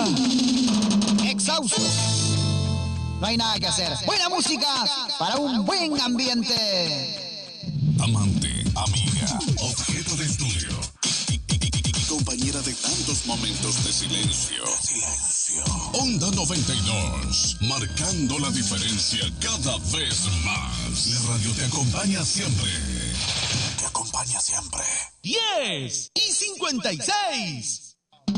Exhausto. No hay nada que hacer. Buena música para un buen ambiente. Amante, amiga, objeto de estudio y compañera de tantos momentos de silencio. Onda 92, marcando la diferencia cada vez más. La radio te acompaña siempre. Te acompaña siempre. 10:56.